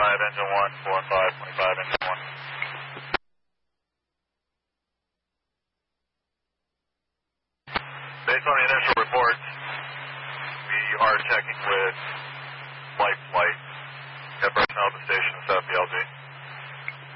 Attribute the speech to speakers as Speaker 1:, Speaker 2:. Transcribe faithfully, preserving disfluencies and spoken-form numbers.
Speaker 1: five, engine one, four one five, twenty-five, engine one. Based on the initial reports, we are checking with